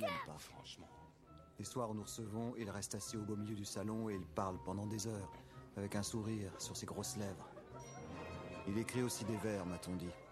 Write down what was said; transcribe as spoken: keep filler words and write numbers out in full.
même pas. Franchement. Les soirs où nous recevons, il reste assis au beau milieu du salon et il parle pendant des heures, avec un sourire sur ses grosses lèvres. Il écrit aussi des vers, m'a-t-on dit.